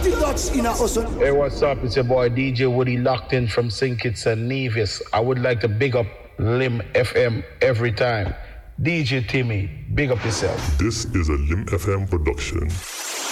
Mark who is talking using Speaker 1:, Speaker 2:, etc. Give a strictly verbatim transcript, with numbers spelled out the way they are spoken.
Speaker 1: Dirty Dutch in a hustle.
Speaker 2: Hey, what's up? It's your boy D J Woody locked in from Saint Kitts and Nevis. I would like to big up Lim F M every time. D J Timmy, big up yourself.
Speaker 3: This is a Lim F M production.